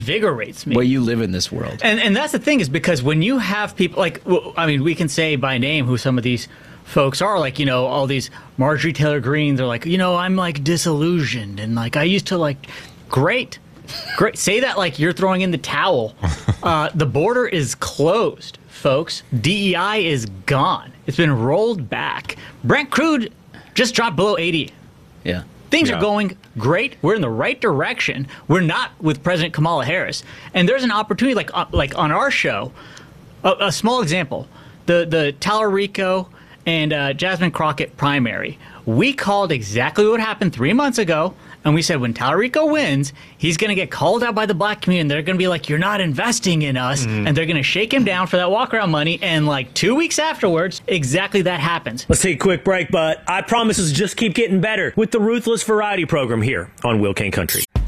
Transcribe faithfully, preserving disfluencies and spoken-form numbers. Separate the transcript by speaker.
Speaker 1: invigorates me.
Speaker 2: Well, you live in this world.
Speaker 1: And and that's the thing, is because when you have people like, well, I mean, we can say by name who some of these folks are, like, you know, all these Marjorie Taylor Greene, they're like, you know, I'm like disillusioned and like I used to like, great. Great. Say that like you're throwing in the towel. Uh, the border is closed, folks. D E I is gone. It's been rolled back. Brent crude just dropped below eighty.
Speaker 2: Yeah.
Speaker 1: Things
Speaker 3: Yeah.
Speaker 1: are going great. We're in the right direction. We're not with President Kamala Harris. And there's an opportunity, like uh, like on our show, a, a small example, the, the Tallarico and uh, Jasmine Crockett primary. We called exactly what happened three months ago. And we said, when Tallarico wins, he's going to get called out by the black community. And they're going to be like, you're not investing in us. Mm. And they're going to shake him down for that walk-around money. And like two weeks afterwards, exactly that happens.
Speaker 4: Let's take a quick break, but I promise us just keep getting better with the Ruthless Variety program here on Will Kane Country.